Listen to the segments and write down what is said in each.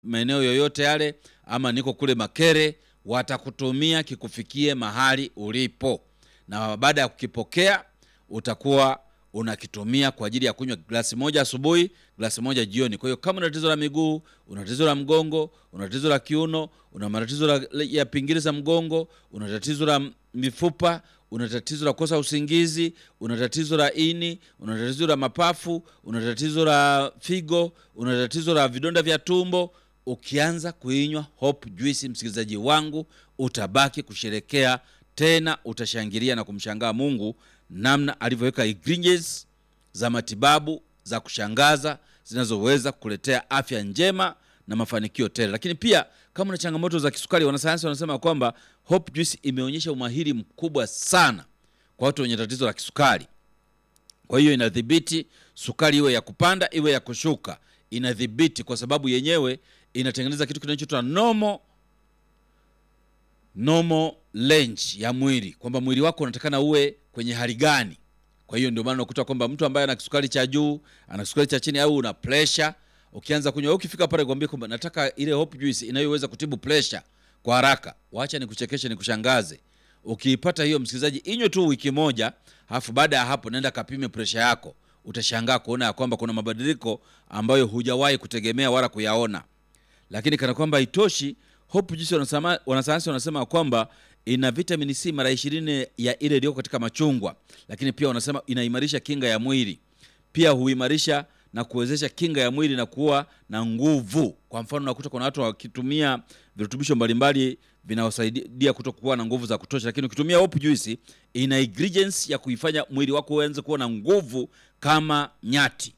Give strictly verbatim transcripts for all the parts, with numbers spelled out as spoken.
maeneo yoyote yale, ama niko kule Makere, watakutumia kikufikie mahali ulipo. Na baada ya kukipokea utakuwa unakitumia kwa ajili ya kunywa glasi moja asubuhi, glasi moja jioni. Kwa hiyo kama una tatizo la miguu, una tatizo la mgongo, una tatizo la kiuno, una matatizo ya pingili za mgongo, una tatizo la mifupa, una tatizo la kukosa usingizi, una tatizo la ini, una tatizo la mapafu, una tatizo la figo, una tatizo la vidonda vya tumbo, ukianza kuinywa Hope Juice, msikilizaji wangu, utabaki kusherekea, tena utashangilia na kumshangaa Mungu namna alivyoweka ingredients za matibabu za kushangaza zinazoweza kukuletea afya njema na mafanikio tele. Lakini pia kama una changamoto za kisukari, wanasayansi wanasema kwamba Hope Juice imeonyesha umahiri mkubwa sana kwa watu wenye tatizo la kisukari. Kwa hiyo inadhibiti sukari, iwe ya kupanda iwe ya kushuka, inadhibiti kwa sababu yenyewe inatengeneza kitu kinachoitwa normal normal range ya mwili, kwamba mwili wako unatakana uwe kwenye hali gani. Kwa hiyo ndio maana unakuta kwamba mtu ambaye ana kisukari cha juu, ana kisukari cha chini, au una pressure, ukianza kunywa, ukifika pale kwambie kwamba nataka ile Hope Juice inayoweza kutibu pressure kwa haraka, waacha nikuchekeshe nikushangaze. Ukiipata hiyo, msikilizaji, inywe tu wiki moja, alafu baada ya hapo nenda kapime pressure yako. Utashangaa kuona ya kwamba kuna mabadiliko ambayo hujawahi kutegemea wala kuyaona. Lakini kana kwamba itoshi, Hope Juice wanasema, wanasayansi wanasema kwamba ina vitamin C mara ishirini ya ile iliyo katika machungwa. Lakini pia wanasema inaimarisha kinga ya mwili. Pia huimarisha na kuwezesha kinga ya mwili na kuwa na nguvu. Kwa mfano unakuta kuna watu wakitumia virutubisho mbalimbali vinawasaidia kutokuwa na nguvu za kutosha, lakini ukitumia Hope Juice ina ingredients ya kuifanya mwili wako uanze kuwa na nguvu kama nyati.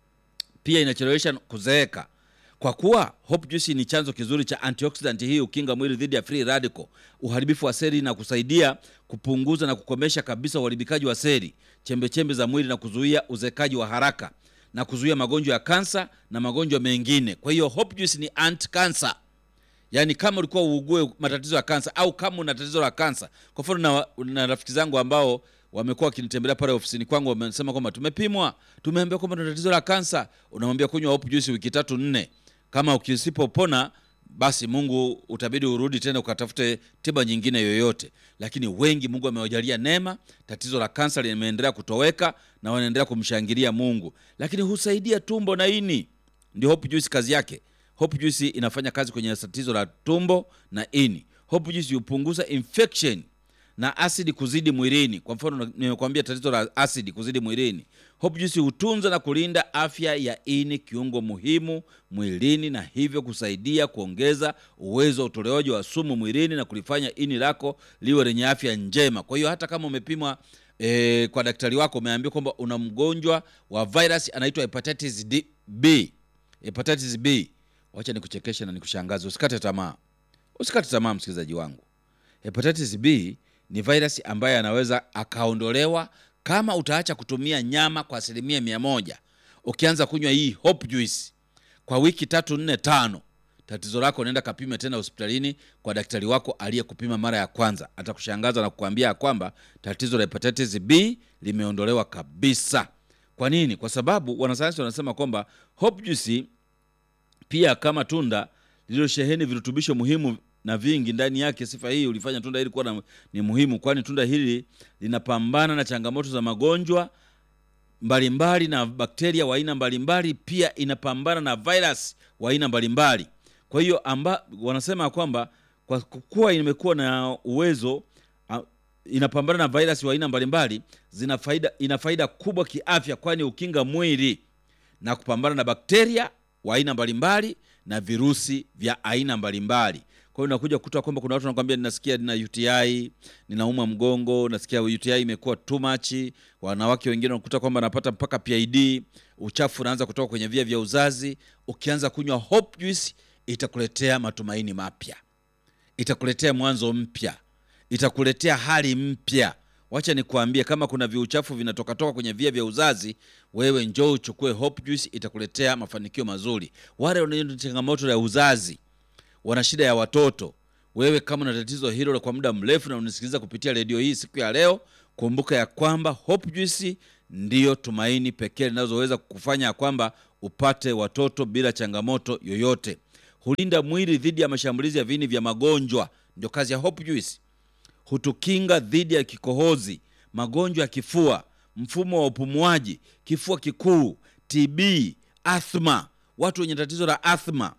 Pia inachelewesha kuzeeka. Kwa kuwa Hope Juice ni chanzo kizuri cha antioxidant, hii ukinga mwili dhidi ya free radical, uharibifu wa seli, na kusaidia kupunguza na kukomesha kabisa uharibikaji wa seli, chembe chembe za mwili, na kuzuia uzekaji wa haraka, na kuzuia magonjwa ya kansa na magonjwa mengine. Kwa hiyo Hope Juice ni anti-cancer. Yaani kama ulikuwa uugue matatizo ya kansa, au kama una tatizo la kansa. Kwa mfano na, na rafiki zangu ambao wamekuwa wakinitembelea pale ofisini kwangu, wamesema kwamba tumepimwa, tumeambiwa kwamba tuna tatizo la kansa. Unamwambia kunywa Hope Juice wiki tatu nne. Kama ukisipopona, basi Mungu utabidi urudi tena ukatafute tiba nyingine yoyote. Lakini wengi Mungu amewajalia neema, tatizo la kansa limeendelea kutoweka na wanaendelea kumshangilia Mungu. Lakini husaidia tumbo na ini. Ndio Hope Juice kazi yake. Hope Juice inafanya kazi kwenye tatizo la tumbo na ini. Hope Juice hupunguza infection na asidi kuzidi mwilini. Kwa mfano nimekuambia tatizo la asidi kuzidi mwilini. Hope Juice hutunza na kulinda afya ya ini, kiungo muhimu mwilini, na hivyo kusaidia kuongeza uwezo wa utolewaji wa sumu mwilini na kulifanya ini lako liwe lenye afya njema. Kwa hiyo hata kama umepimwa e, kwa daktari wako umeambiwa kwamba una mgonjwa wa virus anaitwa hepatitis B. Hepatitis B. Wacha nikuchekeshe na nikushangaze, usikate tamaa. Usikate tamaa msikilizaji wangu. Hepatitis B ni virus ambaye anaweza akaondolewa kama utaacha kutumia nyama kwa asilimia mia moja. Ukianza kunywa hii Hope Juice kwa wiki tatu nne tano, tatizo lako nenda kapime tena hospitalini kwa daktari wako aliyekupima mara ya kwanza. Atakushangaza na kukuambia kwamba tatizo la hepatitis B limeondolewa kabisa. Kwa nini? Kwa sababu wanasayansi wanasema kwamba Hope Juice pia kama tunda lililosheheni virutubisho muhimu na vingi ndani yake. Sifa hii ulifanya tunda hili kuwa ni muhimu, kwani tunda hili linapambana na changamoto za magonjwa mbalimbali na bakteria wa aina mbalimbali. Pia inapambana na virus wa aina mbalimbali. Kwa hiyo amba, wanasema kwamba kwa kuwa imekuwa na uwezo uh, inapambana na virus wa aina mbalimbali, zina faida, ina faida kubwa kiafya, kwani ukinga mwili na kupambana na bakteria wa aina mbalimbali na virusi vya aina mbalimbali. Kwa hiyo unakuja kukuta kwamba kuna watu wanakuambia ninasikia nina U T I, ninauma mgongo, nasikia U T I imekuwa too much. Wanawake wengine wanakuta kwamba wanapata mpaka P I D, uchafu unaanza kutoka kwenye via vya uzazi. Ukianza kunywa Hope Juice itakuletea matumaini mapya. Itakuletea mwanzo mpya. Itakuletea hali mpya. Wacha nikuambie, kama kuna viuchafu vinatoka toka kwenye via vya uzazi, wewe njoo uchukue Hope Juice, itakuletea mafanikio mazuri. Wale wenye changamoto ya uzazi, wana shida ya watoto, wewe kama una tatizo hilo kwa muda mrefu na unisikiliza kupitia redio hii siku ya leo, kumbuka ya kwamba Hope Juice ndiyo tumaini pekee linaloweza kukufanya kwamba upate watoto bila changamoto yoyote. hulinda mwili dhidi ya mashambulizi ya viini vya magonjwa. Ndio kazi ya Hope Juice. Hutukinga dhidi ya kikohozi, magonjwa ya kifua, mfumo wa upumuaji, kifua kikuu, T B, asthma. Watu wenye tatizo la asthma,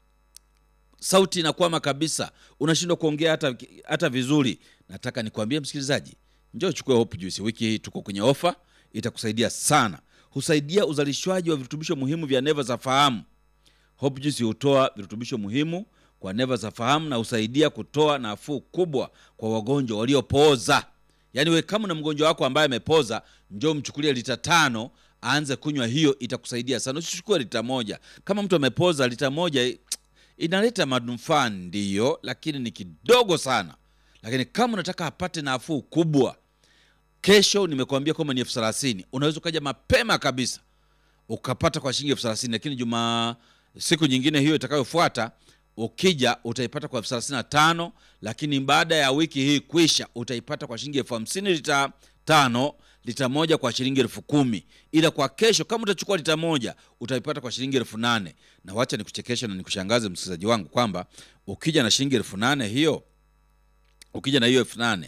sauti inakwama kabisa, unashindwa kuongea hata hata vizuri. Nataka nikwambie msikilizaji, njoo chukue Hope Juice. Wiki hii tuko kwenye ofa, itakusaidia sana. Husaidia uzalishwaji wa virutubisho muhimu vya neva za fahamu. Hope Juice hutoa virutubisho muhimu kwa neva za fahamu na husaidia kutoa nafuu kubwa kwa wagonjwa waliopooza. Yaani wewe kama na mgonjwa wako ambaye amepoza, njoo mchukulie lita tano aanze kunywa, hiyo itakusaidia sana. Usichukue lita moja. Kama mtu amepoza, lita moja inaleta manufaa ndio, lakini ni kidogo sana. Lakini kama unataka apate nafuu kubwa, kesho nimekuambia kwamba ni elfu thelathini. Unaweza kaja mapema kabisa ukapata kwa shilingi elfu thelathini, lakini juma siku nyingine hiyo itakayofuata ukija utaipata kwa elfu thelathini na tano, lakini baada ya wiki hii kuisha utaipata kwa shilingi elfu hamsini lita tano, lita moja kwa shilingi elfu kumi. Ila kwa kesho kama utachukua lita moja utaipata kwa shilingi elfu nane. Na wacha nikuchekesha na nikushangaze msikilizaji wangu kwamba ukija na shilingi elfu nane hiyo, ukija na hiyo elfu nane,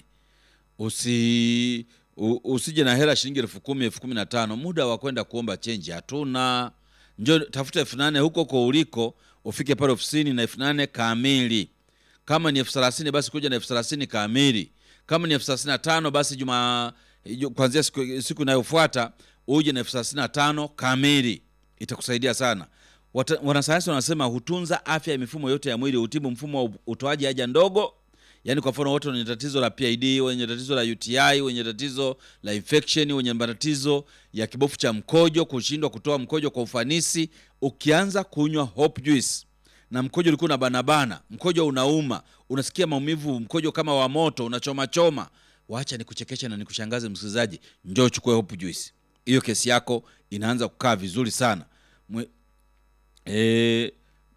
usi u, usije na hela shilingi elfu kumi, elfu kumi na tano. Muda wa kwenda kuomba change hatuna. Njoo tafuta elfu nane huko kwa uliko, ufike pale ofisini na elfu nane kamili. Kama ni elfu thelathini basi kuja na elfu thelathini kamili. Kama ni elfu thelathini na tano basi juma kuanzia siku, siku inayofuata uje na elfu thelathini na tano kamili. Itakusaidia sana. Wanasayansi wanasema hutunza afya ya mifumo yote ya mwili, hutibu mfumo wa utoaji haja ndogo. Yaani kwa mfano watu wenye tatizo la P I D, wenye tatizo la U T I, wenye tatizo la infection, wenye matatizo ya kibofu cha mkojo, kushindwa kutoa mkojo kwa ufanisi, ukianza kunywa Hope Juice na mkojo ulikuwa na banabana, mkojo unauma, unasikia maumivu, mkojo kama wa moto, unachoma choma, waacha nikuchekesha na nikushangaze msikilizaji, njoo chukue Hope Juice. Hiyo kesi yako inaanza kukaa vizuri sana. Mwe, eh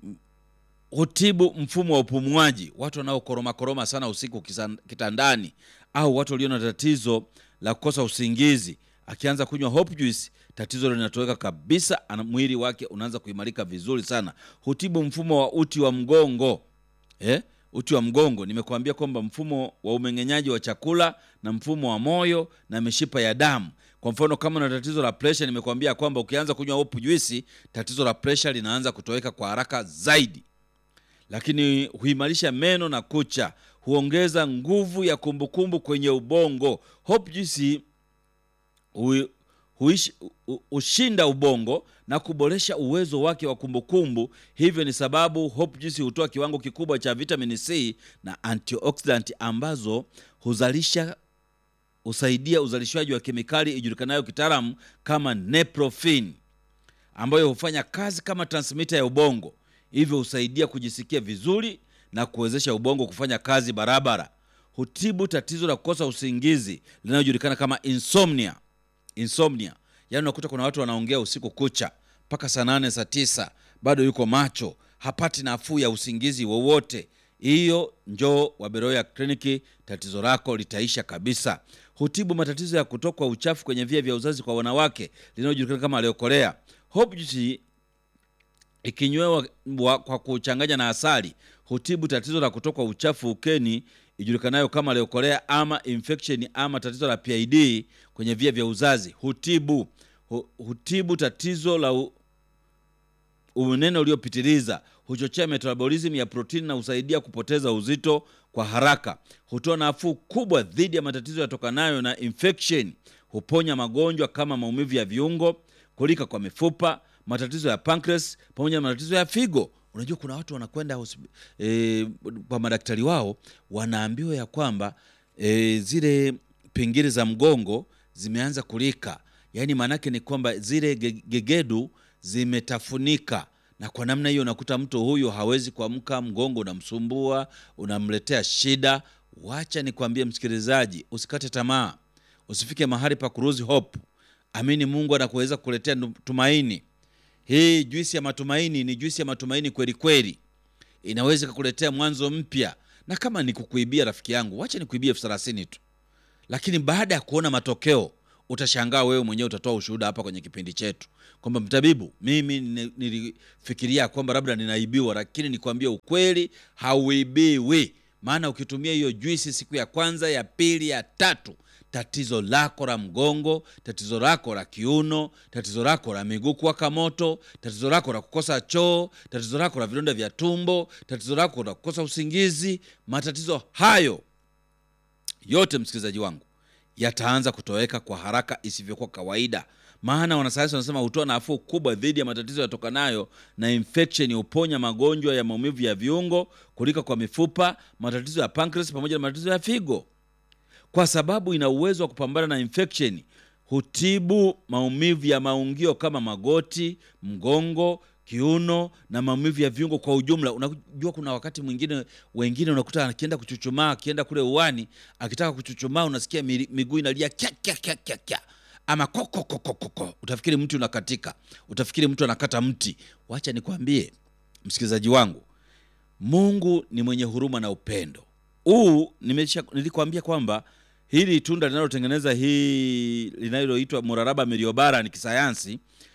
hutibu mfumo wa upumuaji. Watu wanao koroma koroma sana usiku kitandani, au watu walio na tatizo la kukosa usingizi, akianza kunywa Hope Juice tatizo linatoweka kabisa, mwili wake unaanza kuimarika vizuri sana. Hutibu mfumo wa uti wa mgongo. Eh? Uti wa mgongo nimekuambia kwamba mfumo wa umeng'enyaji wa chakula na mfumo wa moyo na mishipa ya damu. Kwa mfano kama na tatizo la pressure, nimekuambia kwamba ukianza kunywa Hope Juice tatizo la pressure linaanza kutoweka kwa haraka zaidi. Lakini huimarisha meno na kucha, huongeza nguvu ya kumbukumbu kwenye ubongo. Hope Juice hu, huishi, hu, hushinda ubongo na kuboresha uwezo wake wa kumbukumbu. Hivyo ni sababu Hope Juice hutoa kiwango kikubwa cha vitamin C na antioxidant ambazo huzalisha husaidia uzalishaji wa kemikali ijulikanayo kitaalamu kama nephrophin, ambayo hufanya kazi kama transmitter ya ubongo. Hivyo husaidia kujisikia vizuri na kuwezesha ubongo kufanya kazi barabara. Hutibu tatizo la kukosa usingizi linalojulikana kama insomnia. Insomnia. Yaani unakuta kuna watu wanaongea usiku kucha mpaka saa nane saa tisa bado yuko macho, hapati nafuu ya usingizi wowote. Hiyo njoo Waberoya Kliniki, tatizo lako litaisha kabisa. Hutibu matatizo ya kutokwa uchafu kwenye via vya uzazi kwa wanawake linalojulikana kama leukolea. Hope Juice ikinywewa kwa kuchanganya na asali hutibu tatizo la kutoka uchafu ukeni ijulikanayo kama leukolea ama infection ama tatizo la P I D kwenye via vya uzazi. Hutibu hutibu tatizo la unene uliopitiliza, huchochea metabolism ya protini na husaidia kupoteza uzito kwa haraka. Hutoa nafuu kubwa dhidi ya matatizo yatokanayo na infection. Huponya magonjwa kama maumivu ya viungo, kulika kwa mifupa, matatizo ya pancreas pamoja na matatizo ya figo. Unajua kuna watu wanakwenda e, kwa madaktari wao wanaambiwa ya kwamba e, zile pingili za mgongo zimeanza kulika. Yaani manake ni kwamba zile gegedu zimetafunika, na kwa namna hiyo unakuta mtu huyu hawezi kuamka, mgongo unamsumbua, unamletea shida. Wacha nikwambie msikilizaji, usikate tamaa. Usifike mahali pa kuruzi hope. Amini Mungu anakuweza kukuletea tumaini. Hii juisi ya matumaini ni juisi ya matumaini kweli kweli. Inaweza kukuletea mwanzo mpya. Na kama ni kukuibia rafiki yangu, wacha nikuibie elfu thelathini tu. Lakini baada ya kuona matokeo, Utashangaa wewe mwenyewe, utatoa ushuhuda hapa kwenye kipindi chetu kwamba mtabibu, mimi nilifikiria kwamba labda ninaibiwa, lakini nikwambie ukweli, hauibiwi. Maana ukitumia hiyo juisi siku ya kwanza, ya pili, ya tatu, tatizo lako la mgongo, tatizo lako la kiuno, tatizo lako la miguu kuwaka moto, tatizo lako la kukosa choo, tatizo lako la vidonda vya tumbo, tatizo lako la kukosa usingizi, matatizo hayo yote, msikilizaji wangu, yataanza kutoweka kwa haraka isivyokuwa kawaida. Maana wanasayansi wanasema hutoa nafuu kubwa dhidi ya matatizo yatokanayo na infection, uponya magonjwa ya maumivu ya viungo, kulika kwa mifupa, matatizo ya pancreas pamoja na matatizo ya figo. Kwa sababu ina uwezo wa kupambana na infection, hutibu maumivu ya maungio kama magoti, mgongo, kiuno na maumivu ya viungo kwa ujumla. Unajua kuna wakati mwingine wengine unakuta akienda kuchuchumaa, akienda kule uwani, akitaka kuchuchumaa unasikia miguu inalia kya kya kya kya kya, ama koko koko koko. Utafikiri mtu unakatika, utafikiri mtu anakata mti. Wacha nikwambie msikilizaji wangu, Mungu ni mwenye huruma na upendo. Huu nimesha nilikwambia kwamba hili tunda linalotengeneza hii linaloitwa Muraraba Meliobara ni kisayansi,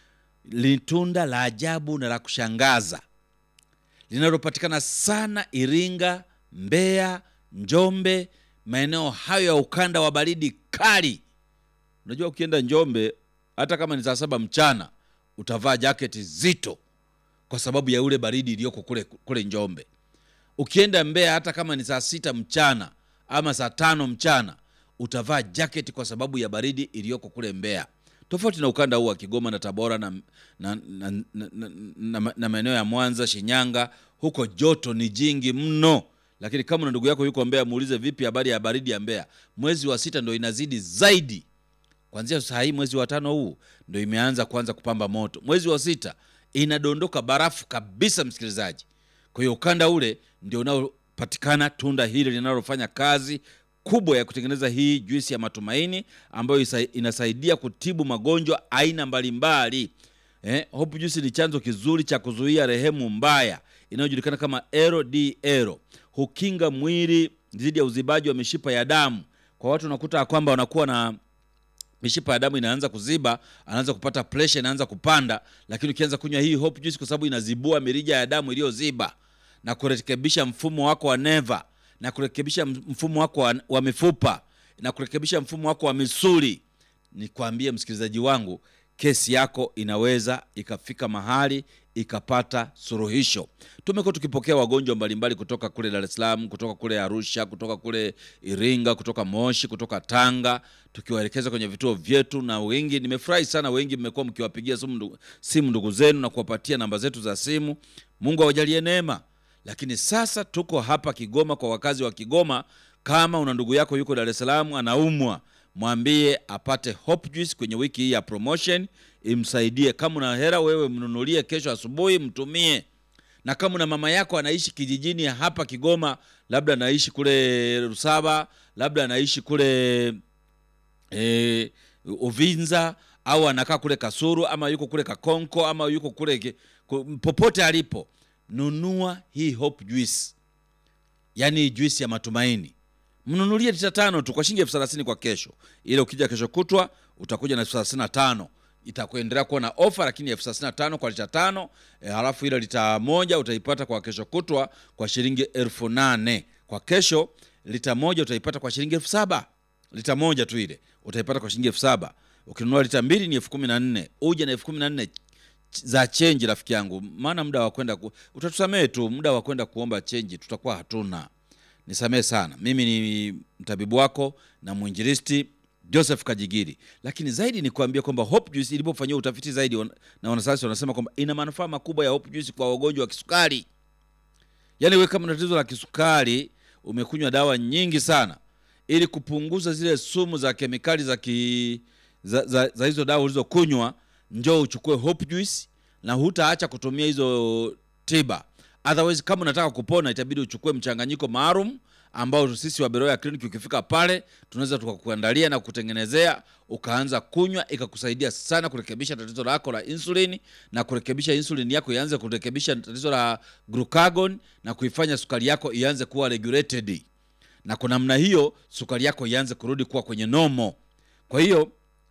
ni tunda la ajabu na la kushangaza, linalopatikana sana Iringa, Mbeya, Njombe, maeneo hayo ya ukanda wa baridi kali. Unajua ukienda Njombe hata kama ni saa saba mchana utavaa jaketi zito kwa sababu ya ule baridi iliyoko kule kule Njombe. Ukienda Mbeya hata kama ni saa sita mchana ama saa tano mchana utavaa jaketi kwa sababu ya baridi iliyoko kule Mbeya. Tofauti na ukanda huu wa Kigoma na Tabora na na na, na, na, na, na maeneo ya Mwanza, Shinyanga, huko joto ni jingi mno. Lakini kama una ndugu yako yuko Mbeya, muulize vipi habari ya baridi ya Mbeya. Mwezi wa sita ndio inazidi zaidi. Kuanzia saa hii mwezi wa tano huu ndio imeanza kuanza kupamba moto. Mwezi wa sita inadondoka barafu kabisa, msikilizaji. Kwa hiyo ukanda ule ndio unaopatikana tunda hili linalofanya kazi kubwa ya kutengeneza hii juisi ya matumaini, ambayo inasaidia kutibu magonjwa aina mbalimbali. Eh, Hope Juice ni chanzo kizuri cha kuzuia rehemu mbaya inayojulikana kama L D L. Hukinga mwili dhidi ya uzibaji wa mishipa ya damu. Kwa watu unakuta kwamba wanakuwa na mishipa ya damu inaanza kuziba, anaanza kupata pressure, inaanza kupanda, lakini ukianza kunywa hii Hope Juice, kwa sababu inazibua mirija ya damu iliyoziba na kurekebisha mfumo wako wa neva, na kurekebisha mfumo wako wa, wa mifupa, na kurekebisha mfumo wako wa misuli, nikwambie msikilizaji wangu, kesi yako inaweza ikafika mahali ikapata suluhisho. Tumekuwa tukipokea wagonjwa mbalimbali kutoka kule Dar es Salaam, kutoka kule Arusha, kutoka kule Iringa, kutoka Moshi, kutoka Tanga, tukiwaelekeza kwenye vituo vyetu, na wengi nimefurahi sana, wengi mmekuwa mkiwapigia simu, simu ndugu zenu na kuwapatia namba zetu za simu. Mungu awajalie neema. Lakini sasa tuko hapa Kigoma kwa wakazi wa Kigoma. Kama una ndugu yako yuko Dar es Salaam anaumwa, mwambie apate Hope Juice kwenye wiki hii ya promotion, imsaidie. Kama una hela wewe mnunulie kesho asubuhi mtumie. Na kama una mama yako anaishi kijijini hapa Kigoma, labda anaishi kule Rusaba, labda anaishi kule e, Uvinza, au anakaa kule Kasuru, ama yuko kule Kakonko, ama yuko kule popote alipo, nunua hii Hope Juice, yani juice ya matumaini. Mnunulie lita tano tu kwa shilingi elfu thelathini kwa kesho. Ile ukija kesho kutwa utakuja na elfu thelathini na tano. Itakuendelea kuwa na ofa, lakini elfu thelathini na tano kwa lita tano. E, halafu ile lita moja utaipata kwa kesho kutwa kwa shilingi elfu nane. Kwa kesho lita moja utaipata kwa shilingi elfu saba. Lita moja tu ile utaipata kwa shilingi elfu saba. Ukinunua lita mbili ni elfu kumi na nne. Uje na elfu kumi na nne za change rafiki yangu. Maana muda wa kwenda ku... utatusamee tu, muda wa kwenda kuomba change tutakuwa hatuna. Nisamee sana. Mimi ni mtabibu wako na mwinjilisti Joseph Kajigiri. Lakini zaidi ni kuambia kwamba Hope Juice ilipofanywa utafiti zaidi na wanasayansi wanasema kwamba ina manufaa makubwa ya Hope Juice kwa wagonjwa wa kisukari. Yaani wewe kama una tatizo la kisukari, umekunywa dawa nyingi sana ili kupunguza zile sumu za kemikali za ki, za, za, za hizo dawa ulizokunywa, njoo uchukue Hope Juice na hutaacha kutumia hizo tiba. Otherwise kama unataka kupona itabidi uchukue mchanganyiko maalum ambao sisi wa Beroya Clinic ukifika pale tunaweza tukakuandalia na kutengenezea, ukaanza kunywa, ikakusaidia sana kurekebisha tatizo lako la insulin, na kurekebisha insulin yako ianze kurekebisha tatizo la glucagon, na kuifanya sukari yako ianze kuwa regulated, na kwa namna hiyo sukari yako ianze kurudi kuwa kwenye normal. Kwa hiyo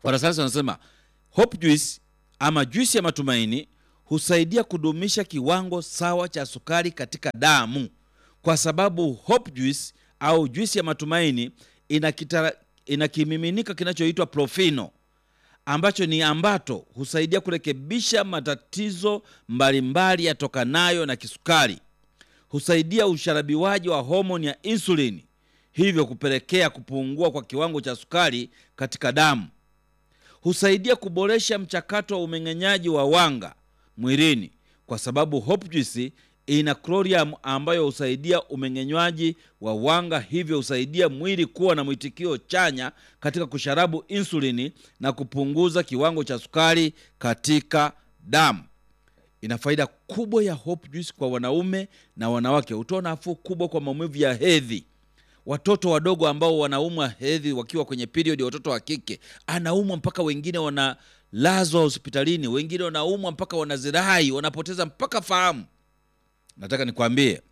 Wanasayansi wanasema Hope Juice ama juisi ya matumaini husaidia kudumisha kiwango sawa cha sukari katika damu, kwa sababu Hope Juice au juisi ya matumaini ina, kitara, ina kimiminika kinachoitwa profino ambacho ni ambato husaidia kurekebisha matatizo mbalimbali yatokanayo na kisukari. Husaidia usharabiwaji wa homoni ya insulini, hivyo kupelekea kupungua kwa kiwango cha sukari katika damu. Husaidia kuboresha mchakato wa umeng'enyaji wa wanga mwilini, kwa sababu Hope Juice ina chlorium ambayo husaidia umeng'enywaji wa wanga, hivyo husaidia mwili kuwa na mwitikio chanya katika kusharabu insulini na kupunguza kiwango cha sukari katika damu. Ina faida kubwa ya Hope Juice kwa wanaume na wanawake. Hutoa nafuu kubwa kwa maumivu ya hedhi. Watoto wadogo ambao wanaumwa hedhi wakiwa kwenye period, watoto wa kike anaumwa mpaka wengine wanalazwa hospitalini, wengine wanaumwa mpaka wanazirai, wanapoteza mpaka fahamu. Nataka nikwambie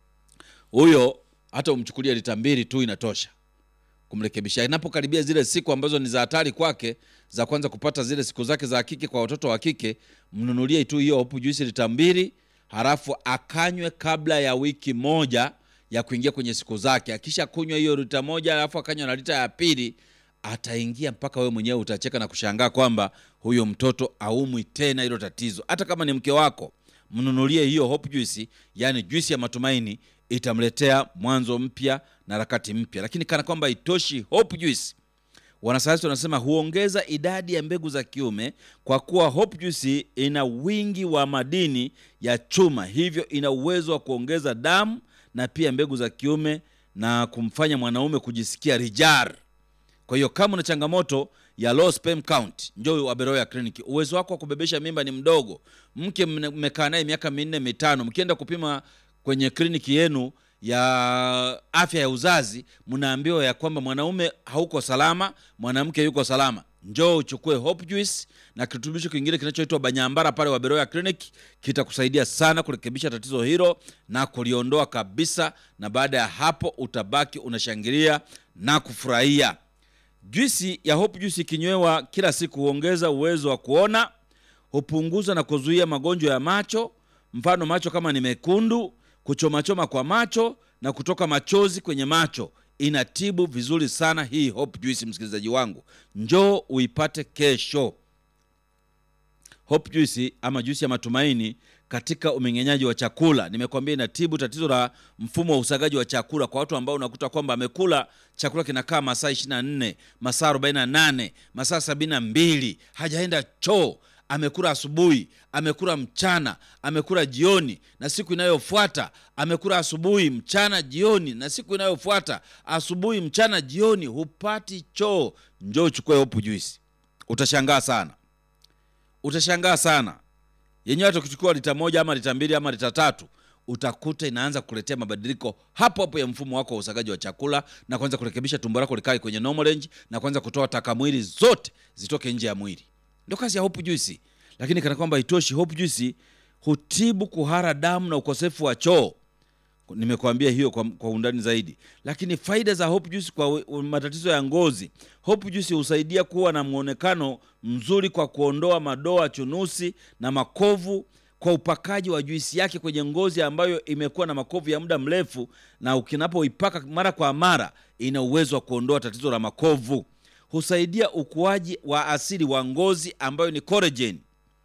huyo hata umchukulie lita mbili tu inatosha kumrekebisha. Inapokaribia zile siku ambazo ni za hatari kwake, za kwanza kupata zile siku zake za kike kwa watoto wa kike, mnunulie tu hiyo Hope Juice lita mbili, halafu akanywe kabla ya wiki moja ya kuingia kwenye siku zake. Akisha kunywa hiyo lita moja halafu akanywa na lita ya pili, ataingia mpaka wewe mwenyewe utacheka na kushangaa kwamba huyo mtoto aumwi tena hilo tatizo. Hata kama ni mke wako, mnunulie hiyo Hope Juice, yani juisi ya matumaini, itamletea mwanzo mpya na harakati mpya. Lakini kana kwamba itoshi, Hope Juice, wanasayansi wanasema huongeza idadi ya mbegu za kiume, kwa kuwa Hope Juice ina wingi wa madini ya chuma, hivyo ina uwezo wa kuongeza damu na pia mbegu za kiume na kumfanya mwanaume kujisikia rijar. Kwa hiyo kama una changamoto ya low sperm count, njoo Aberoya Clinic. Uwezo wako wa kubebesha mimba ni mdogo, mke mmekaa naye miaka minne mitano, mkienda kupima kwenye kliniki yenu ya afya ya uzazi, mnaambiwa ya kwamba mwanaume hauko salama, mwanamke yuko salama, njoo uchukue Hope Juice na kirutubisho kingine kinachoitwa Banyambara pale wa Aberoya Clinic. Kitakusaidia sana kurekebisha tatizo hilo na kuliondoa kabisa, na baada ya hapo utabaki unashangilia na kufurahia. Juisi ya Hope Juice ikinywewa kila siku huongeza uwezo wa kuona, hupunguza na kuzuia magonjwa ya macho, mfano macho kama ni mekundu, kuchomachoma kwa macho na kutoka machozi kwenye macho. Inatibu vizuri sana hii Hope Juice, msikilizaji wangu. Njoo uipate kesho. Hope Juice ama juisi ya matumaini katika umeng'enyaji wa chakula. Nimekwambia inatibu tatizo la mfumo wa usagaji wa chakula kwa watu ambao unakuta kwamba amekula chakula kinakaa masaa ishirini na nne, masaa arobaini na nane, masaa sabini na mbili, hajaenda choo. Amekula asubuhi, amekula mchana, amekula jioni, na siku inayofuata amekula asubuhi, mchana, jioni, na siku inayofuata asubuhi, mchana, jioni, hupati choo. Njoo chukue Hope Juice. Utashangaa sana. Utashangaa sana. Yenyewe hata ukichukua lita moja ama lita mbili ama lita tatu, utakuta inaanza kuletea mabadiliko hapo hapo ya mfumo wako wa usagaji wa chakula, na kuanza kurekebisha tumbo lako likae kwenye normal range, na kuanza kutoa taka mwili zote zitoke nje ya mwili. Ndio kazi ya Hope Juice. Lakini kana kwamba itoshi, Hope Juice hutibu kuhara damu na ukosefu wa choo. Nimekuambia hiyo kwa, kwa undani zaidi. Lakini faida za Hope Juice kwa matatizo ya ngozi. Hope Juice husaidia kuwa na muonekano mzuri kwa kuondoa madoa, chunusi na makovu kwa upakaji wa juisi yake kwenye ngozi ambayo imekuwa na makovu ya muda mrefu, na ukinapoipaka mara kwa mara ina uwezo wa kuondoa tatizo la makovu. Husaidia ukuaji wa asili wa ngozi ambayo ni collagen.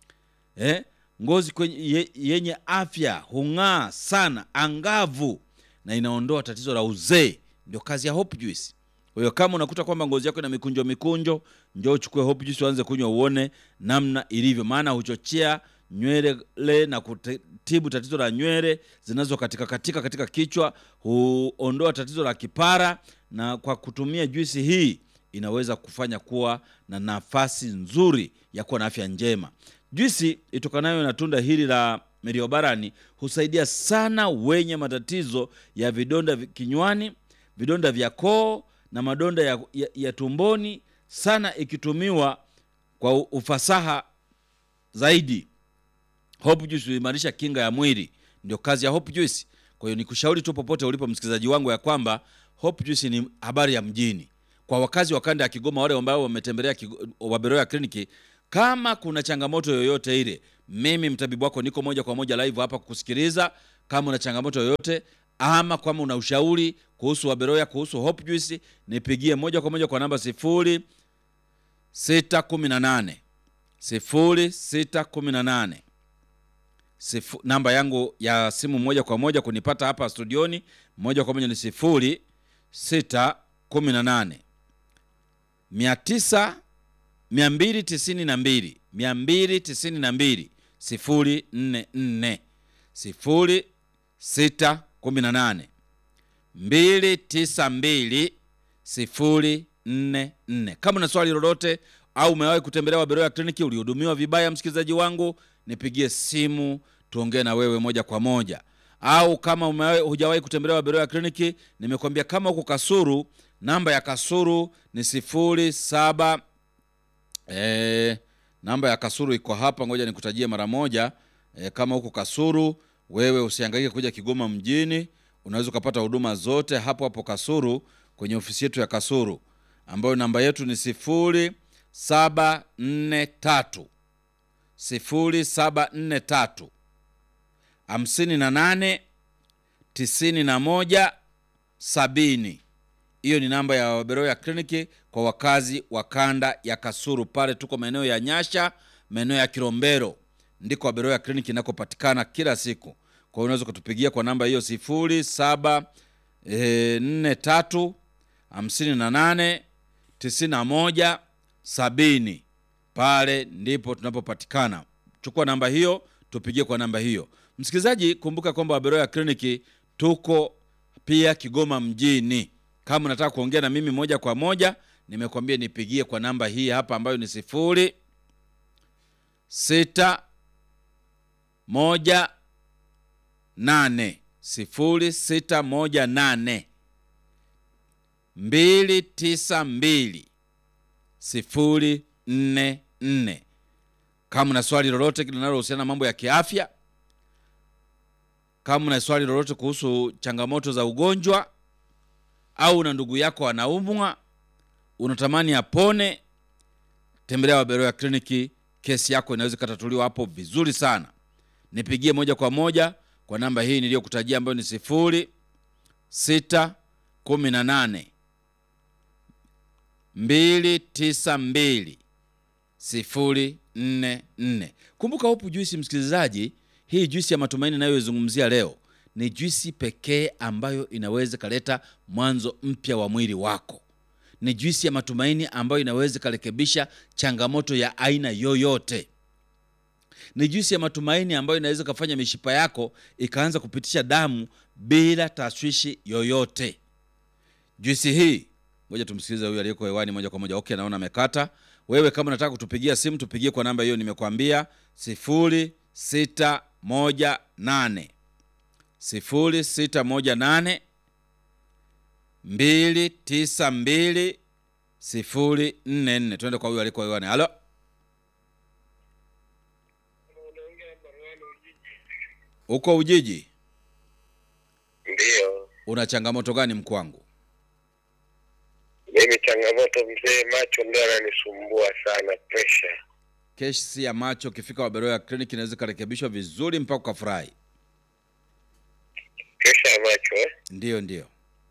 Eh? Ngozi kwenye yenye afya, hung'aa sana, angavu, na inaondoa tatizo la uzee. Ndio kazi ya Hope Juice. Kwa hiyo kama unakuta kwamba ngozi yako ina mikunjo mikunjo, njoo uchukue Hope Juice uanze kunywa uone namna ilivyo, maana huchochea nywele na kutibu tatizo la nywele zinazo katika katika katika kichwa, huondoa tatizo la kipara, na kwa kutumia juisi hii inaweza kufanya kuwa na nafasi nzuri ya kuwa na afya njema. Juisi itokanayo na tunda hili la Mediobarani husaidia sana wenye matatizo ya vidonda kinywani, vidonda vya koo na madonda ya, ya, ya tumboni, sana ikitumiwa kwa ufasaha zaidi. Hope Juice huimarisha kinga ya mwili. Ndio kazi ya Hope Juice. Kwa hiyo nikushauri tu popote ulipo msikilizaji wangu ya kwamba Hope Juice ni habari ya mjini. kwa wakazi wa kanda ya Kigoma wale ambao wametembelea Waberoya Kliniki, kama kuna changamoto yoyote ile, mimi mtabibu wako niko moja kwa moja live hapa kukusikiliza. Kama una changamoto yoyote ama kama una ushauri kuhusu Waberoya, kuhusu Hope Juice, nipigie moja kwa moja kwa namba sifuri sita kumi na nane sifuri sita kumi na nane. Sifu, namba yangu ya simu moja kwa moja kunipata hapa studioni moja kwa moja ni sifuri sita kumi na nane mia tisa mia mbili tisini na mbili mia mbili tisini na mbili sifuri nne nne sifuri sita kumi na nane mbili tisa mbili sifuri nne nne. Kama una swali lolote au umewahi kutembelea Waberoya Kliniki, ulihudumiwa vibaya msikilizaji wangu, nipigie simu tuongee na wewe moja kwa moja. Au kama umewahi hujawahi kutembelea Waberoya Kliniki, nimekwambia kama uko Kasuru, namba ya Kasuru ni sifuri saba eh namba ya Kasuru iko hapa, ngoja nikutajie mara moja. E, kama uko Kasuru, wewe usihangaike kuja Kigoma mjini, unaweza kupata huduma zote hapo hapo Kasuru kwenye ofisi yetu ya Kasuru, ambayo namba yetu ni sifuri saba nne tatu sifuri saba nne tatu hamsini na nane tisini na moja sabini. Hiyo ni namba ya Waberoya Kliniki kwa wakazi wa kanda ya Kasuru. Pale tuko maeneo ya Nyasha, maeneo ya Kilombero, ndiko Waberoya Kliniki inakopatikana kila siku. Kwa hiyo unaweza kutupigia kwa namba hiyo sifuri saba nne tatu hamsini na nane tisini na moja sabini. Pale ndipo tunapopatikana. Chukua namba hiyo, tupigie kwa namba hiyo. Msikilizaji, kumbuka kwamba Waberoya Kliniki tuko pia Kigoma mjini. Kama unataka kuongea na mimi moja kwa moja, nimekwambia nipigie kwa namba hii hapa ambayo ni sifuri sita moja nane sifuri sita moja nane mbili tisa mbili sifuri nne nne. Kama una swali lolote linalohusiana na mambo ya kiafya, kama una swali lolote kuhusu changamoto za ugonjwa, au una ndugu yako anaumwa unatamani apone, tembelea Waberoya Kliniki, kesi yako inaweza kutatuliwa hapo vizuri sana. Nipigie moja kwa moja kwa namba hii niliyokutajia ambayo ni sifuri sita kumi na nane mbili tisa mbili sifuri nne nne. Kumbuka Hope Juice msikilizaji, hii juisi ya matumaini ninayozungumzia leo ni juisi pekee ambayo inaweza kaleta mwanzo mpya wa mwili wako. Ni juisi ya matumaini ambayo inaweza karekebisha changamoto ya aina yoyote. Ni juisi ya matumaini ambayo inaweza kufanya mishipa yako ikaanza kupitisha damu bila tashwishi yoyote. Juisi hii, ngoja tumsikilize huyu aliyeko hewani moja kwa moja. Okay, naona amekata. Wewe kama unataka kutupigia simu, tupigie kwa namba hiyo nimekwambia sifuri sita moja nane sifuri sita moja nane mbili tisa mbili sifuri nne nne. Twende kwa huyu aliyeko hewani. Halo. Uko Ujiji? Ndio. Una changamoto gani mkwangu? Mimi changamoto mzee, macho ndio yananisumbua sana, pressure. Kesi ya macho kifika Waberoya Kliniki inaweza kurekebishwa vizuri mpaka ukafurahi. Pressure ya macho eh? Ndio ndio.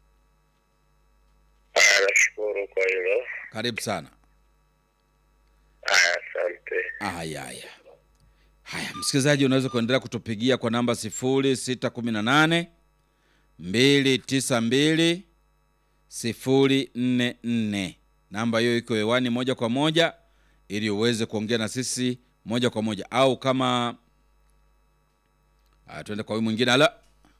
Ah, nashukuru kwa hilo. Karibu sana. Ah, asante. Haya haya. Haya, msikilizaji unaweza kuendelea kutupigia kwa namba sifuri sita kumi na nane mbili tisa mbili sifuri nne nne. Namba hiyo iko hewani moja kwa moja ili uweze kuongea na sisi moja kwa moja. Au kama ah, tuende kwa huyu mwingine. Hala.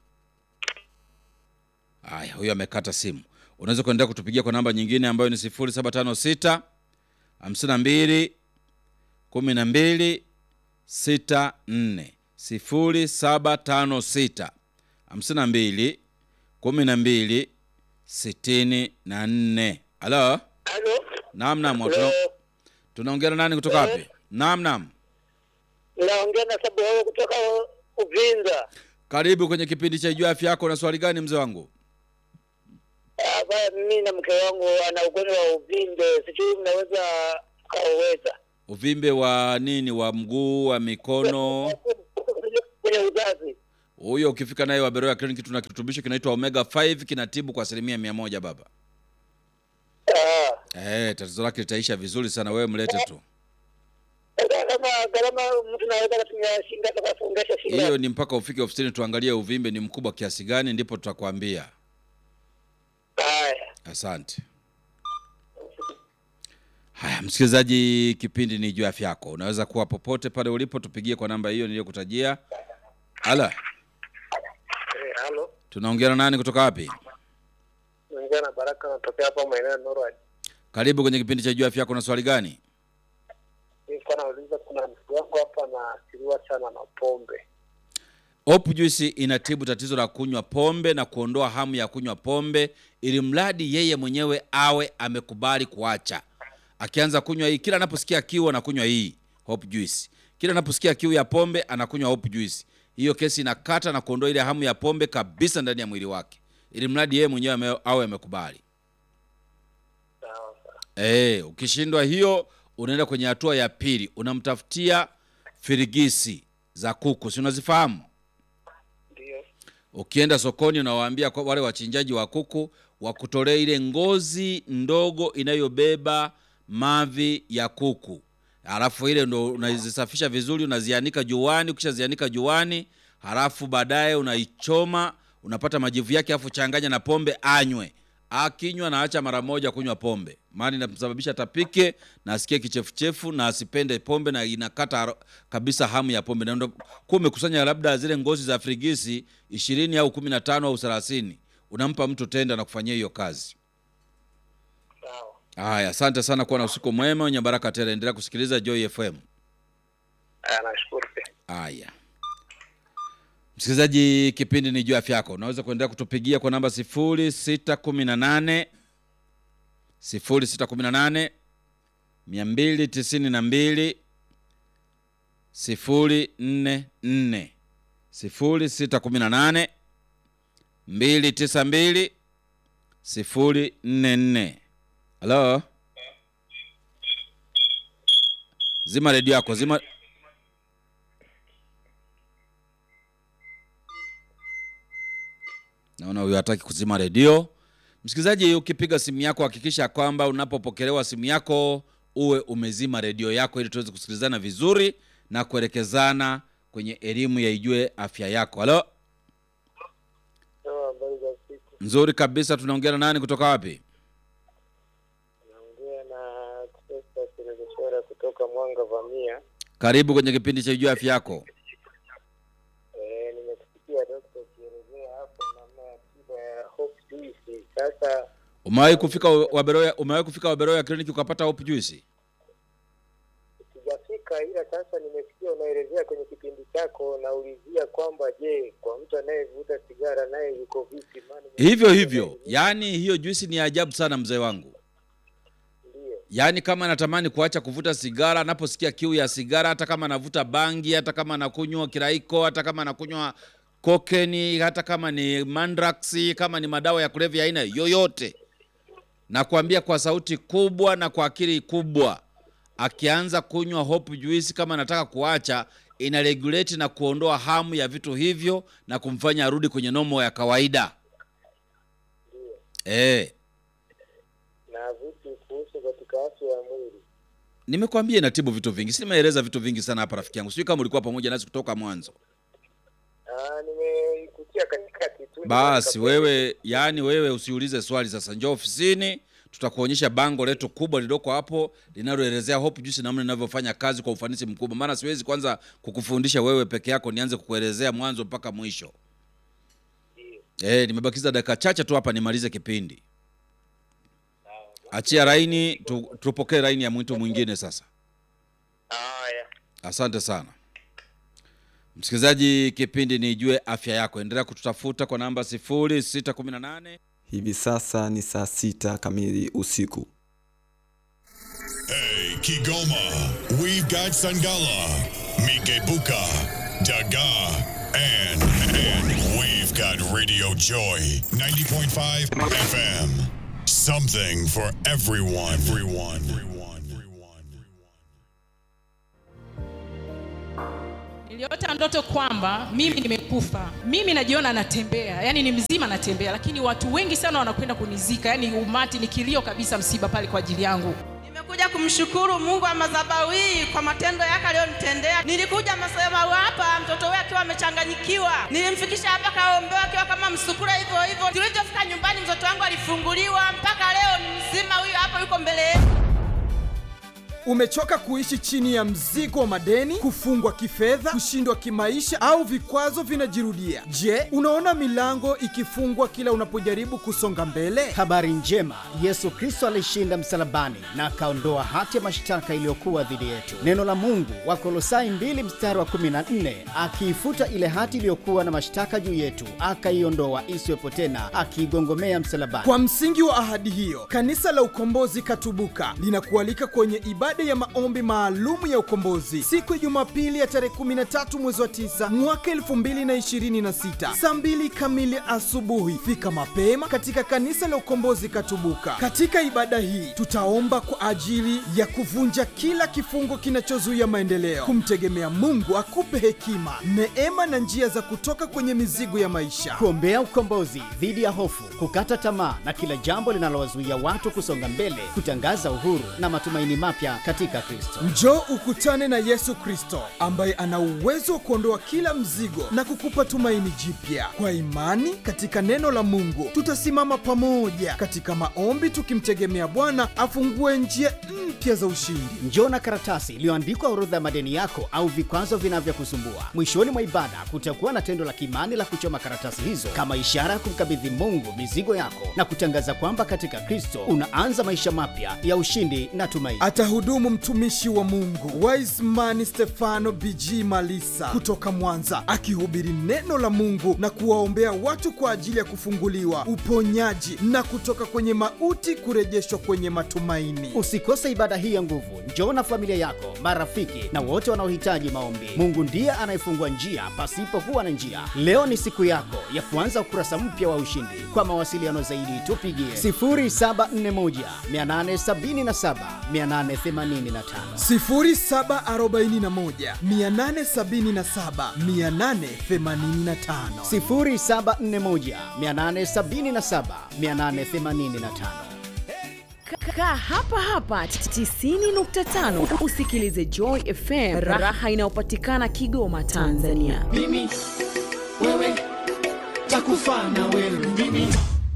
Haya, huyu amekata simu. Unaweza kuendelea kutupigia kwa namba nyingine ambayo ni sifuri saba tano sita hamsini na mbili kumi na mbili sita nne sifuri saba tano sita hamsini na mbili kumi na mbili sitini na nne. Halo? Halo? Naam naam. Tuna, tunaongea na nani kutoka wapi? Naam naam. Naongea na Sababu kutoka Uvinza. Karibu kwenye kipindi cha Jua Afya Yako. Na swali gani mzee wangu? Ah, hapa mimi na mke wangu ana ugonjwa wa uvimbe, sijui mnaweza kauweza. Uvimbe wa nini? Wa mguu, wa mikono? Kwenye uzazi. Huyo ukifika naye Waberoya Clinic tuna kirutubisho kinaitwa Omega five, kinatibu kwa asilimia mia moja baba. Ah. Eh, tatizo lake litaisha vizuri sana, wewe mlete tu. Kama kama mtu anaweza kutumia shinda kwa kufungasha shinda. Hiyo ni mpaka ufike ofisini tuangalie uvimbe ni mkubwa kiasi gani, ndipo tutakwambia. Haya. Asante. Haya, msikilizaji, kipindi ni juu ya afya yako. Unaweza kuwa popote pale ulipo, tupigie kwa namba hiyo niliyokutajia. Ala. Eh, halo. Tunaongea na nani kutoka wapi? Naongea na Baraka natokea hapa maeneo ya Norway. Karibu kwenye kipindi cha juu ya afya yako. Na swali gani? Nilikuwa nauliza, kuna mtu wangu hapa anaathiriwa sana na pombe. Hope Juice inatibu tatizo la kunywa pombe na kuondoa hamu ya kunywa pombe, ili mradi yeye mwenyewe awe amekubali kuacha. Akianza kunywa hii, kila anaposikia kiu anakunywa hii Hope Juice. Kila anaposikia kiu ya pombe anakunywa Hope Juice. Hiyo kesi inakata na kuondoa ile hamu ya pombe kabisa ndani ya mwili wake, ili mradi yeye mwenyewe awe amekubali. Sawa sawa. Eh, ukishindwa hiyo unaenda kwenye hatua ya pili, unamtafutia firigisi za kuku. Si unazifahamu? Ndio. Ukienda sokoni unawaambia kwa wale wachinjaji wa kuku wakutolee ile ngozi ndogo inayobeba mavi ya kuku. Halafu ile ndo unazisafisha vizuri, unazianika juani, ukishazianika juani, halafu baadaye unaichoma, unapata majivu yake, afu changanya na pombe anywe. Akinywa na acha mara moja kunywa pombe, maana inasababisha tapike na asikie kichefuchefu na asipende pombe, na inakata kabisa hamu ya pombe. Na ndio kwa umekusanya labda zile ngozi za frigisi ishirini au kumi na tano au thelathini, unampa mtu tenda na kufanyia hiyo kazi. Sawa. Haya, asante sana, kuwa na usiku mwema wenye baraka tele. Endelea kusikiliza Joy F M. Haya, nashukuru. Haya. Msikilizaji, kipindi ni juu ya afya yako. Unaweza kuendelea kutupigia kwa namba sifuri sita kumi na nane sifuri sita kumi na nane mia mbili tisini na mbili sifuri nne nne sifuri sita kumi na nane mbili tisa mbili sifuri nne nne. Halo? Zima redio yako, zima. Naona huyu hataki kuzima redio. Msikilizaji, ukipiga simu yako hakikisha kwamba unapopokelewa simu yako uwe umezima redio yako, ili tuweze kusikilizana vizuri na kuelekezana kwenye elimu ya ijue afya yako. Halo? Sawa, habari za siku. Nzuri kabisa. Tunaongea na nani kutoka wapi? Naongea na Testa Serengeshora kutoka Mwanga Vamia. Karibu kwenye kipindi cha ijue afya yako. Eh, nimesikia daktari akielezea hapo namna ya tiba ya Hope Juice. Sasa Umewahi kufika Waberoya, umewahi kufika Waberoya Clinic ukapata Hope Juice? sijafika, ila sasa nimesikia unaelezea kwenye kipindi chako, naulizia kwamba je, kwa mtu anayevuta sigara naye yuko vipi? Maana Hivyo hivyo. Yaani hiyo juice ni ajabu sana mzee wangu. ndio. Yaani kama anatamani kuacha kuvuta sigara, anaposikia kiu ya sigara, hata kama anavuta bangi, hata kama anakunywa kiraiko, hata kama anakunywa kokeni, hata kama ni mandrax, kama ni madawa ya kulevya aina yoyote, na kuambia kwa sauti kubwa na kwa akili kubwa, akianza kunywa Hope Juice, kama anataka kuacha, ina regulate na kuondoa hamu ya vitu hivyo na kumfanya arudi kwenye nomo ya kawaida. Eh. Na vipi kuhusu katika afya ya mwili? Nimekwambia inatibu vitu vingi. Si nimeeleza vitu vingi sana hapa rafiki yangu. Sio kama ulikuwa pamoja nasi kutoka mwanzo. Ah, nimekutia katikati tu. Basi wewe, yani wewe usiulize swali sasa. Njoo ofisini, tutakuonyesha bango letu kubwa lililoko hapo linaloelezea Hope Juice namna inavyofanya kazi kwa ufanisi mkubwa. Maana siwezi kwanza kukufundisha wewe peke yako nianze kukuelezea mwanzo mpaka mwisho. Eh, nimebakiza dakika chache tu hapa nimalize kipindi. Achia laini, tu, tupokee laini ya mtu mwingine sasa. Haya. Asante sana. Msikilizaji, kipindi ni Jue Afya Yako. Endelea kututafuta kwa namba sifuri sita kumi na nane. Hivi sasa ni saa sita kamili usiku. Hey, Kigoma, we've got Sangala, Mikebuka, Daga, and, and we've got Radio Joy ninety point five F M. Something for everyone. Everyone. Niliota ndoto kwamba mimi nimekufa. Mimi najiona natembea, yani ni mzima natembea, lakini watu wengi sana wanakwenda kunizika, yani umati ni kilio kabisa, msiba pale kwa ajili yangu. Nimekuja kumshukuru Mungu wa madhabahu hii kwa matendo yake aliyonitendea. Nilikuja madhabahu hapa mtoto wake akiwa amechanganyikiwa. Nilimfikisha hapa kaombewa akiwa kama msukura hivyo hivyo. Tulipofika nyumbani mtoto wangu alifunguliwa, mpaka leo ni mzima, huyu hapa yuko mbele yetu. Umechoka kuishi chini ya mzigo wa madeni, kufungwa kifedha, kushindwa kimaisha au vikwazo vinajirudia? Je, unaona milango ikifungwa kila unapojaribu kusonga mbele? Habari njema, Yesu Kristo alishinda msalabani na akaondoa hati ya mashtaka iliyokuwa dhidi yetu. Neno la Mungu Wakolosai mbili mstari wa kumi na nne, akiifuta ile hati iliyokuwa na mashtaka juu yetu, akaiondoa isiwepo tena, akiigongomea msalabani. Kwa msingi wa ahadi hiyo, Kanisa la Ukombozi Katubuka linakualika kwenye ibada ya maombi maalumu ya ukombozi siku ya Jumapili ya tarehe kumi na tatu mwezi wa tisa mwaka elfu mbili na ishirini na sita saa mbili kamili asubuhi. Fika mapema katika Kanisa la Ukombozi Katubuka. Katika ibada hii tutaomba kwa ajili ya kuvunja kila kifungo kinachozuia maendeleo, kumtegemea Mungu akupe hekima, neema na njia za kutoka kwenye mizigo ya maisha, kuombea ukombozi dhidi ya hofu, kukata tamaa na kila jambo linalowazuia watu kusonga mbele, kutangaza uhuru na matumaini mapya katika Kristo. Njoo ukutane na Yesu Kristo ambaye ana uwezo wa kuondoa kila mzigo na kukupa tumaini jipya. Kwa imani katika neno la Mungu, tutasimama pamoja katika maombi tukimtegemea Bwana afungue njia mpya za ushindi. Njoo na karatasi iliyoandikwa orodha ya madeni yako au vikwazo vinavyokusumbua. Mwishoni mwa ibada kutakuwa na tendo la kimani la kuchoma karatasi hizo kama ishara ya kumkabidhi Mungu mizigo yako na kutangaza kwamba katika Kristo unaanza maisha mapya ya ushindi na tumaini. Atahudumu mtumishi wa Mungu Wiseman Stefano B G Malisa kutoka Mwanza, akihubiri neno la Mungu na kuwaombea watu kwa ajili ya kufunguliwa, uponyaji na kutoka kwenye mauti kurejeshwa kwenye matumaini. Usikose ibada hii ya nguvu. Njoo na familia yako, marafiki na wote wanaohitaji maombi. Mungu ndiye anayefungua njia pasipokuwa na njia. Leo ni siku yako ya kuanza ukurasa mpya wa ushindi. Kwa mawasiliano zaidi tupigie sifuri saba nne moja nane saba saba nane themanini na tano sifuri saba arobaini na moja nane saba saba nane themanini na tano sifuri saba nne moja nane saba saba nane themanini na tano. Kaa hapa hapa tisini nukta tano usikilize Joy F M, raha inayopatikana Kigoma, Tanzania. Mimi wewe takufa na wewe mimi.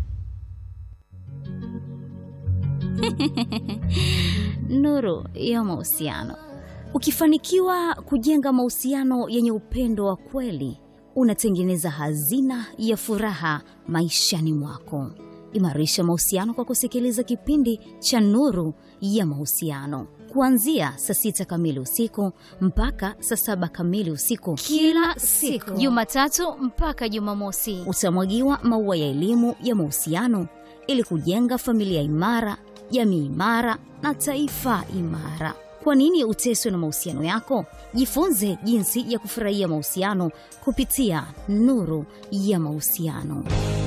Nuru ya mahusiano. Ukifanikiwa kujenga mahusiano yenye upendo wa kweli, unatengeneza hazina ya furaha maishani mwako. Imarisha mahusiano kwa kusikiliza kipindi cha Nuru ya Mahusiano kuanzia saa sita kamili usiku mpaka saa saba kamili usiku kila siku, Jumatatu mpaka Jumamosi. Utamwagiwa maua ya elimu ya mahusiano ili kujenga familia imara, jamii imara na taifa imara. Kwa nini uteswe na mahusiano yako? Jifunze jinsi ya kufurahia mahusiano kupitia Nuru ya Mahusiano.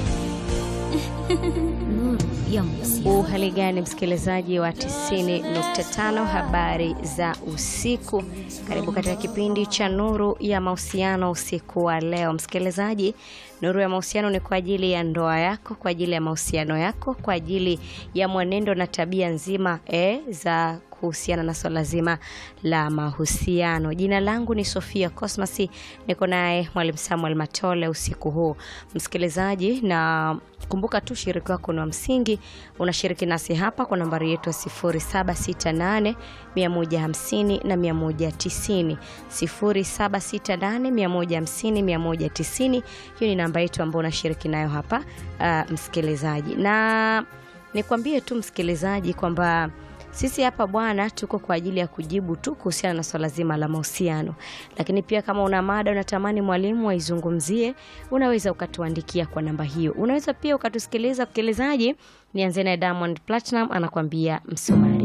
Nuru ya Mahusiano. Uhali gani msikilizaji wa tisini nukta tano, habari za usiku. Karibu katika kipindi cha Nuru ya Mahusiano usiku wa leo. Msikilizaji, Nuru ya Mahusiano ni kwa ajili ya ndoa yako, kwa ajili ya mahusiano yako, kwa ajili ya mwenendo na tabia nzima eh, za kuhusiana na swala zima la mahusiano. Jina langu ni Sofia Cosmas, niko naye Mwalimu Samuel Matole usiku huu. Msikilizaji, na kumbuka tu shiriki wako ni wa msingi. Unashiriki nasi hapa kwa nambari yetu sifuri saba sita nane mia moja hamsini na mia moja tisini sifuri saba sita nane mia moja hamsini mia moja tisini. Hiyo ni namba yetu ambayo unashiriki nayo hapa uh, msikilizaji. Na nikwambie tu msikilizaji kwamba sisi hapa bwana tuko kwa ajili ya kujibu tu kuhusiana na swala zima la mahusiano. Lakini pia kama una mada unatamani mwalimu aizungumzie, unaweza ukatuandikia kwa namba hiyo. Unaweza pia ukatusikiliza msikilizaji. Nianze na Diamond Platinum anakuambia Msumari.